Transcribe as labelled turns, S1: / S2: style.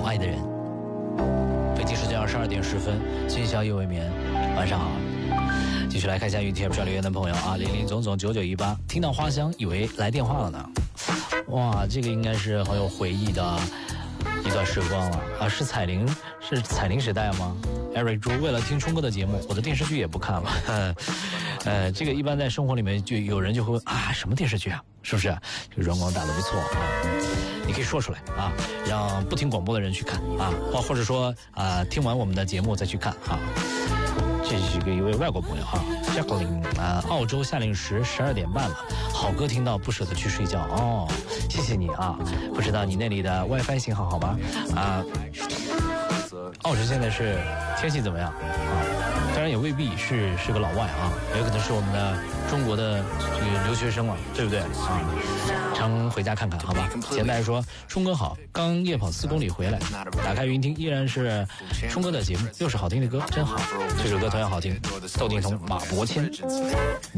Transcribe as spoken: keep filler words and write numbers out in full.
S1: 爱的人。北京时间二十二点十分，今宵夜未眠，晚上好。继续来看一下云 T F 上留言的朋友啊，零零总总九九一八，听到花香以为来电话了呢。哇，这个应该是很有回忆的一段时光了啊！是彩铃，是彩铃时代吗 ？Eric 说，为了听冲哥的节目，我的电视剧也不看了。呃，这个一般在生活里面就有人就会问啊，什么电视剧啊？是不是？这个软广打得不错啊，你可以说出来啊，让不听广播的人去看啊，或或者说啊，听完我们的节目再去看啊。这是个一位外国朋友啊 Jacqueline 啊，澳洲夏令时十二点半了，好歌听到不舍得去睡觉哦，谢谢你啊，不知道你那里的 WiFi 信号好吗？啊，澳洲现在是天气怎么样啊？当然也未必是是个老外啊，也有可能是我们的中国的这个留学生了，对不对啊？常回家看看好吧。简单来说，冲哥好，刚夜跑四公里回来，打开云听依然是冲哥的节目，又是好听的歌，真好。这首歌同样好听，窦靖童、马伯骞。